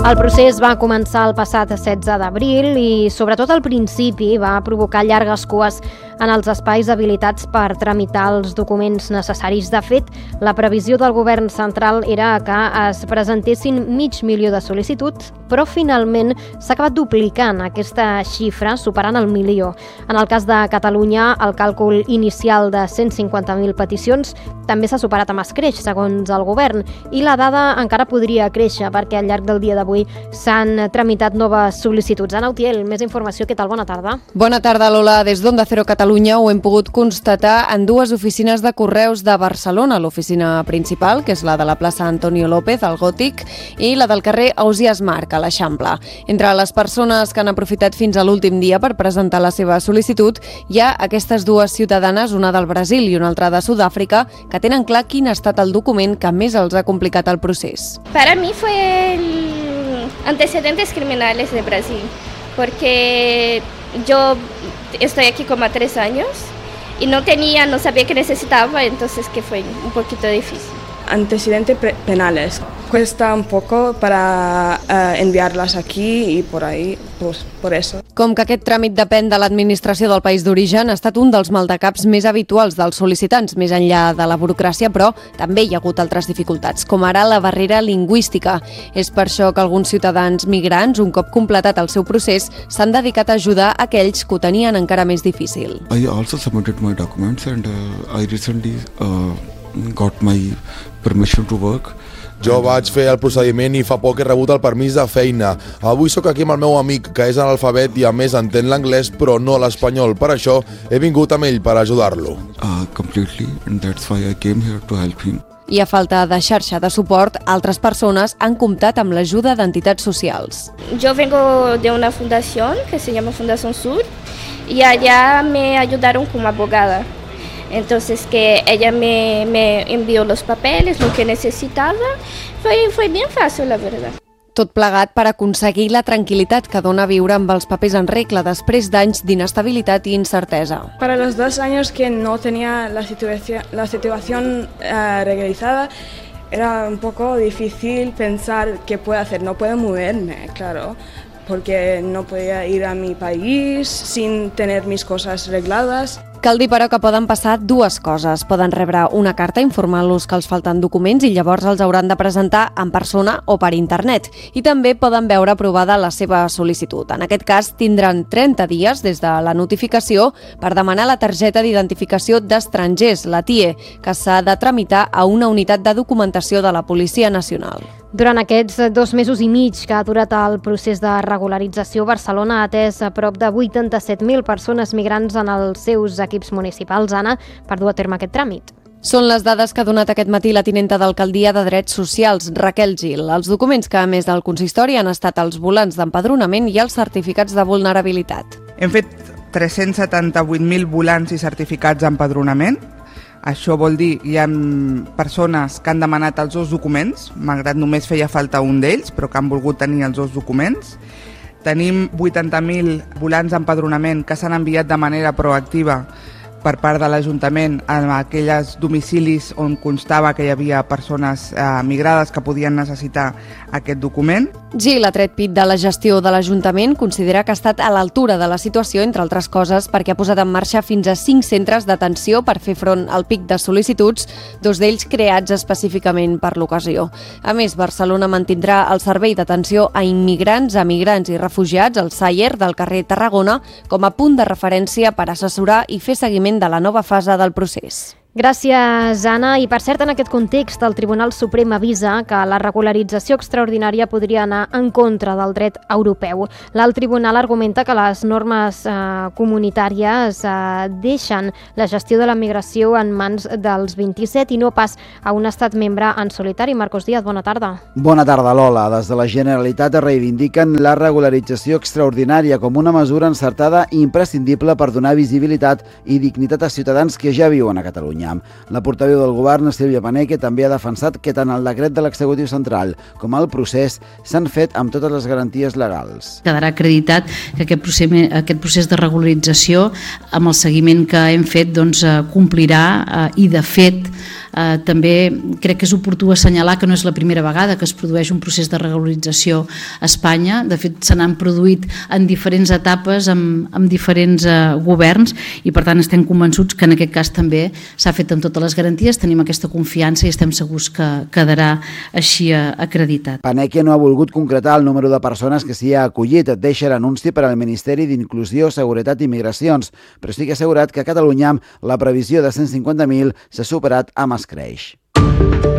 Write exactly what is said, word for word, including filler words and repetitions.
El procés va començar el passat setze d'abril i, sobretot al principi, va provocar llargues cues en els espais habilitats per tramitar els documents necessaris. De fet, la previsió del govern central era que es presentessin mig milió de sol·licituds, però finalment s'ha acabat duplicant aquesta xifra, superant el milió. En el cas de Catalunya, el càlcul inicial de cent cinquanta mil peticions també s'ha superat amb escreix, segons el govern, i la dada encara podria créixer perquè al llarg del dia d'avui s'han tramitat noves sol·licituds. Ana Utiel, més informació. Què tal? Bona tarda. Bona tarda, Lola. Des d'Onda Cero Catalunya ho hem pogut constatar en dues oficines de correus de Barcelona, l'oficina principal, que és la de la plaça Antonio López, al Gòtic, i la del carrer Ausiàs Marc, a l'Eixample. Entre les persones que han aprofitat fins a l'últim dia per presentar la seva sol·licitud, hi ha aquestes dues ciutadanes, una del Brasil i una altra de Sud-àfrica, que tenen clar quin ha estat el document que més els ha complicat el procés. Para mí fue el antecedentes criminales de Brasil, porque yo estoy aquí como a tres años y no tenía, no sabía que necesitaba, entonces que fue un poquito difícil. Antecedentes penales. Cuesta un poco para uh, enviarlas aquí y por ahí, pues por eso. Com que aquest tràmit depèn de l'administració del país d'origen, ha estat un dels maldecaps més habituals dels sol·licitants, més enllà de la burocràcia, però també hi ha hagut altres dificultats, com ara la barrera lingüística. És per això que alguns ciutadans migrants, un cop completat el seu procés, s'han dedicat a ajudar aquells que ho tenien encara més difícil. I also submitted my documents and uh, I recently uh, got my permission to work. Jo vaig fer el procediment i fa poc he rebut el permís de feina. Avui sóc aquí amb el meu amic, que és analfabet i a més entén l'anglès però no l'espanyol. Per això he vingut amb ell per ajudar-lo. Uh, completely, and that's why I came here to help him. I a falta de xarxa de suport, altres persones han comptat amb l'ajuda d'entitats socials. Yo vengo de una fundación que se llama Fundación Sur y allá me ayudaron como abogada. Entonces que ella me, me envió los papeles, lo que necesitaba, fue, fue bien fácil, la verdad. Tot plegat per aconseguir la tranquil·litat que dona viure amb els papers en regla després d'anys d'inestabilitat i incertesa. Para los dos años que no tenía la situación, la situación uh, regularizada, era un poco difícil pensar qué puedo hacer. No puedo moverme, claro, porque no podía ir a mi país sin tener mis cosas arregladas. Cal dir, però, que poden passar dues coses. Poden rebre una carta informant-los que els falten documents i llavors els hauran de presentar en persona o per internet. I també poden veure aprovada la seva sol·licitud. En aquest cas, tindran trenta dies des de la notificació per demanar la targeta d'identificació d'estrangers, la T I E, que s'ha de tramitar a una unitat de documentació de la Policia Nacional. Durant aquests dos mesos i mig que ha durat el procés de regularització, Barcelona ha atès a prop de vuitanta-set mil persones migrants en els seus equips municipals, Anna, per dur a terme aquest tràmit. Són les dades que ha donat aquest matí la tinenta d'Alcaldia de Drets Socials, Raquel Gil. Els documents que, a més del consistori, han estat els volants d'empadronament i els certificats de vulnerabilitat. Hem fet tres-cents setanta-vuit mil volants i certificats d'empadronament. Això vol dir que hi ha persones que han demanat els dos documents, malgrat només feia falta un d'ells, però que han volgut tenir els dos documents. Tenim vuitanta mil volants d'empadronament que s'han enviat de manera proactiva per part de l'Ajuntament a aquells domicilis on constava que hi havia persones eh, migrades que podien necessitar aquest document. Gil ha tret pit de la gestió de l'Ajuntament, considera que ha estat a l'altura de la situació, entre altres coses, perquè ha posat en marxa fins a cinc centres d'atenció per fer front al pic de sol·licituds, dos d'ells creats específicament per l'ocasió. A més, Barcelona mantindrà el servei d'atenció a immigrants, a migrants i refugiats, el Sayer del carrer Tarragona, com a punt de referència per assessorar i fer seguiment de la nova fase del procés. Gràcies, Anna. I per cert, en aquest context, el Tribunal Suprem avisa que la regularització extraordinària podria anar en contra del dret europeu. L'alt tribunal argumenta que les normes eh, comunitàries eh, deixen la gestió de la migració en mans dels vint-i-set i no pas a un estat membre en solitari. Marcos Díaz, bona tarda. Bona tarda, Lola. Des de la Generalitat reivindiquen la regularització extraordinària com una mesura encertada i imprescindible per donar visibilitat i dignitat a ciutadans que ja viuen a Catalunya. La portaveu del govern, Sílvia Paneque, també ha defensat que tant el decret de l'executiu central com el procés s'han fet amb totes les garanties legals. Quedarà acreditat que aquest procés, aquest procés de regularització, amb el seguiment que hem fet, doncs, complirà eh, i, de fet, Eh, també crec que és oportú assenyalar que no és la primera vegada que es produeix un procés de regularització a Espanya. De fet, se n'han produït en diferents etapes amb, amb diferents eh, governs i per tant estem convençuts que en aquest cas també s'ha fet amb totes les garanties, tenim aquesta confiança i estem segurs que quedarà així acreditat. Paneque no ha volgut concretar el número de persones que s'hi ha acollit. Deixa l'anunci per al Ministeri d'Inclusió, Seguretat i Migracions, però sí que ha assegurat que a Catalunya la previsió de cent cinquanta mil s'ha superat amb escreix.